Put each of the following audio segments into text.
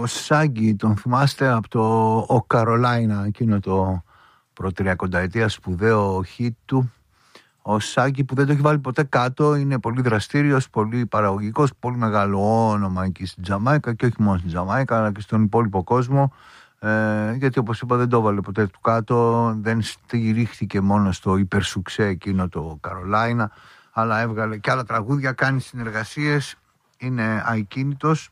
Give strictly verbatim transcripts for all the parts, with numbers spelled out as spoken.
Σάγκη τον θυμάστε από το «Ο Καρολάινα», εκείνο το προτριακονταετία σπουδαίο hit του. Ο Σάγκη που δεν το έχει βάλει ποτέ κάτω, είναι πολύ δραστήριος, πολύ παραγωγικός, πολύ μεγάλο όνομα εκεί στην Τζαμάικα και όχι μόνο στην Τζαμάικα αλλά και στον υπόλοιπο κόσμο, ε, γιατί όπως είπα δεν το έβαλε ποτέ του κάτω, δεν στηρίχθηκε μόνο στο υπερσουξέ εκείνο το Καρολάινα, αλλά έβγαλε και άλλα τραγούδια, κάνει συνεργασίες, είναι ακίνητος.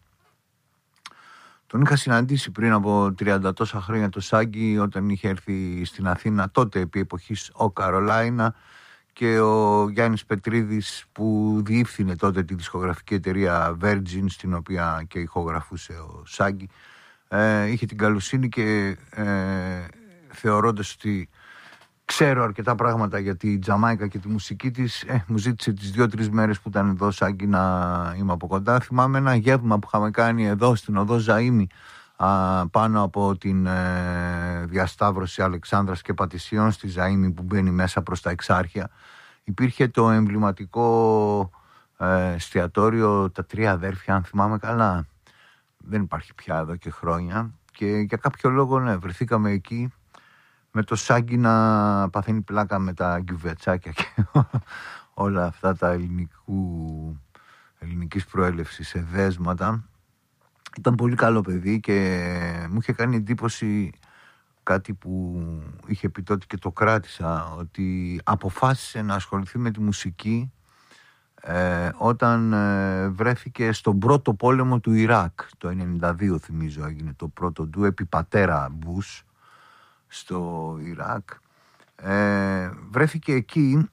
Τον είχα συναντήσει πριν από τριάντα τόσα χρόνια το Σάγκη όταν είχε έρθει στην Αθήνα, τότε επί εποχής «Ο Καρολάινα», και ο Γιάννης Πετρίδης που διεύθυνε τότε τη δισκογραφική εταιρεία Virgin, στην οποία και ηχογραφούσε ο Σάγκη, ε, είχε την καλοσύνη και ε, θεωρώντας ότι ξέρω αρκετά πράγματα για τη Τζαμάικα και τη μουσική της, ε, μου ζήτησε τις δύο-τρεις μέρες που ήταν εδώ Σάγκη να είμαι από κοντά. Θυμάμαι ένα γεύμα που είχαμε κάνει εδώ στην οδό Ζαΐμι, α, πάνω από την ε, διασταύρωση Αλεξάνδρας και Πατησίων στη Ζαΐμι που μπαίνει μέσα προς τα Εξάρχεια. Υπήρχε το εμβληματικό ε, εστιατόριο Τα Τρία Αδέρφια, αν θυμάμαι καλά. Δεν υπάρχει πια εδώ και χρόνια και για κάποιο λόγο ναι, βρεθήκαμε εκεί με το Σάγκη να παθαίνει πλάκα με τα γκιουβετσάκια και όλα αυτά τα ελληνικού, ελληνικής προέλευσης εδέσματα. Ήταν πολύ καλό παιδί και μου είχε κάνει εντύπωση κάτι που είχε πει τότε και το κράτησα, ότι αποφάσισε να ασχοληθεί με τη μουσική ε, όταν ε, βρέθηκε στον πρώτο πόλεμο του Ιράκ. Το ενενήντα δύο θυμίζω έγινε το πρώτο του επί πατέρα Μπούς στο Ιράκ. Ε, βρέθηκε εκεί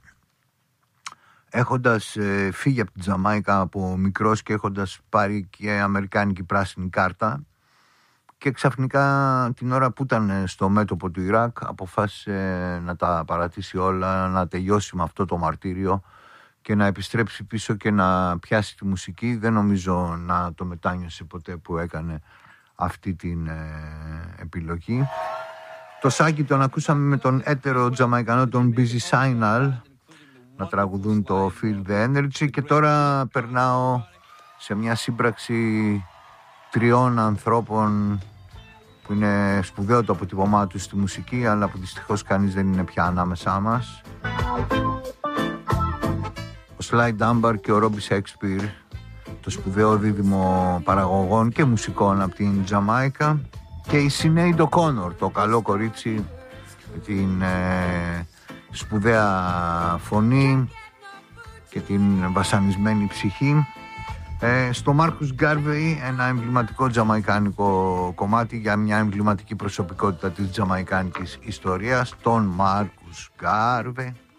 έχοντας ε, φύγει από την Τζαμάικα από μικρός και έχοντας πάρει και αμερικάνικη πράσινη κάρτα, και ξαφνικά την ώρα που ήταν στο μέτωπο του Ιράκ αποφάσισε να τα παρατήσει όλα, να τελειώσει με αυτό το μαρτύριο και να επιστρέψει πίσω και να πιάσει τη μουσική. Δεν νομίζω να το μετάνιωσε ποτέ που έκανε αυτή την ε, επιλογή. Το Σάγκη τον ακούσαμε με τον έτερο Τζαμαϊκανό τον Busy Signal να τραγουδούν το Feel the Energy, και τώρα περνάω σε μια σύμπραξη τριών ανθρώπων που είναι σπουδαίο το αποτυπωμά τους στη μουσική, αλλά που δυστυχώς κανείς δεν είναι πια ανάμεσά μας. Ο Sly Dunbar και ο Robbie Shakespeare, το σπουδαίο δίδυμο παραγωγών και μουσικών από την Τζαμάικα, και η Sinead O'Connor, το καλό κορίτσι με την ε, σπουδαία φωνή και την βασανισμένη ψυχή. Ε, στο Marcus Garvey, ένα εμβληματικό τζαμαϊκάνικο κομμάτι για μια εμβληματική προσωπικότητα της τζαμαϊκάνικης ιστορίας, τον Marcus Garvey.